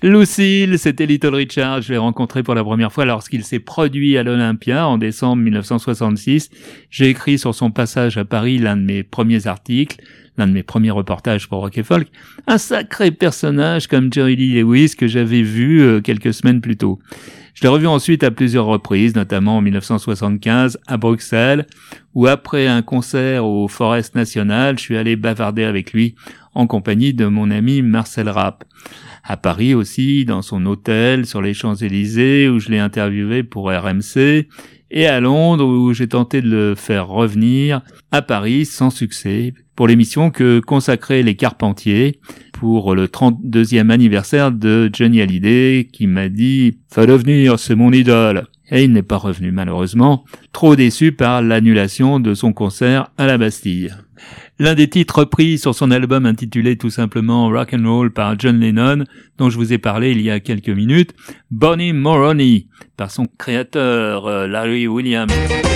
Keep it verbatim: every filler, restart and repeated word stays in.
Lucille, c'était Little Richard. Je l'ai rencontré pour la première fois lorsqu'il s'est produit à l'Olympia en décembre mille neuf cent soixante-six. J'ai écrit sur son passage à Paris l'un de mes premiers articles, l'un de mes premiers reportages pour Rock et Folk. Un sacré personnage comme Jerry Lee Lewis que j'avais vu euh, quelques semaines plus tôt. Je l'ai revu ensuite à plusieurs reprises, notamment en mille neuf cent soixante-quinze à Bruxelles, où après un concert au Forest National, je suis allé bavarder avec lui en compagnie de mon ami Marcel Rapp. À Paris aussi, dans son hôtel sur les Champs-Élysées, où je l'ai interviewé pour R M C, et à Londres, où j'ai tenté de le faire revenir à Paris sans succès, pour l'émission que consacraient les Carpentiers, pour le trente-deuxième anniversaire de Johnny Hallyday, qui m'a dit « Fais-le venir, c'est mon idole ». Et il n'est pas revenu malheureusement, trop déçu par l'annulation de son concert à la Bastille. L'un des titres repris sur son album intitulé tout simplement Rock and Roll par John Lennon, dont je vous ai parlé il y a quelques minutes, Bonnie Moroney, par son créateur Larry Williams.